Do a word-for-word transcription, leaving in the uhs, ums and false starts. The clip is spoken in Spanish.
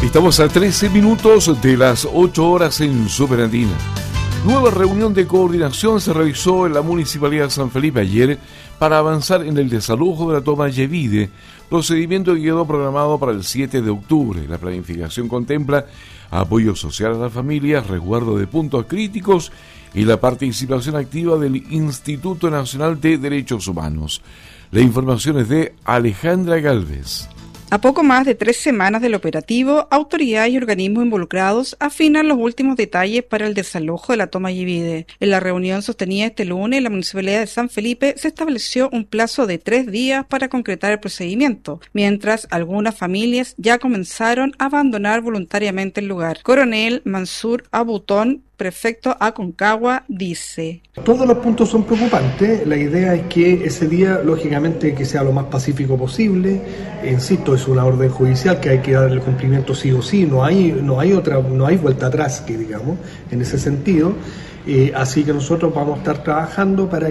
Estamos a trece minutos de las ocho horas en Superandina. Nueva reunión de coordinación se realizó en la Municipalidad de San Felipe ayer para avanzar en el desalojo de la toma Yevide, procedimiento que quedó programado para el siete de octubre. La planificación contempla apoyo social a las familias, resguardo de puntos críticos y la participación activa del Instituto Nacional de Derechos Humanos. La información es de Alejandra Galvez. A poco más de tres semanas del operativo, autoridades y organismos involucrados afinan los últimos detalles para el desalojo de la toma Yevide. En la reunión sostenida este lunes en la Municipalidad de San Felipe se estableció un plazo de tres días para concretar el procedimiento, mientras algunas familias ya comenzaron a abandonar voluntariamente el lugar. Coronel Mansur Abutón, prefecto Aconcagua, dice: Todos los puntos son preocupantes. La idea es que ese día, lógicamente, que sea lo más pacífico posible. Insisto, es una orden judicial que hay que darle cumplimiento sí o sí. No hay, no hay otra, no hay vuelta atrás, que digamos, en ese sentido. Eh, así que nosotros vamos a estar trabajando para